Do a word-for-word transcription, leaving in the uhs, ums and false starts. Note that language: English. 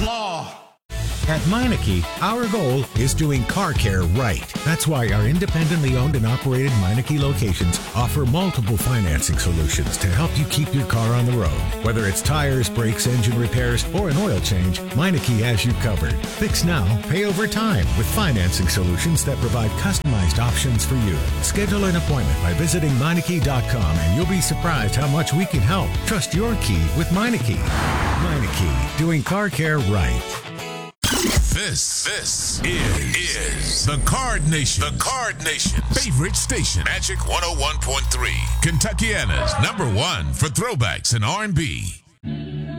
law. At Meineke, our goal is doing car care right. That's why our independently owned and operated Meineke locations offer multiple financing solutions to help you keep your car on the road. Whether it's tires, brakes, engine repairs, or an oil change, Meineke has you covered. Fix now, pay over time with financing solutions that provide customized options for you. Schedule an appointment by visiting Meineke dot com and you'll be surprised how much we can help. Trust your key with Meineke. Meineke, doing car care right. This, this is, is the Card Nation. The Card Nation's favorite station. Magic one oh one point three. Kentuckiana's number one for throwbacks and R and B.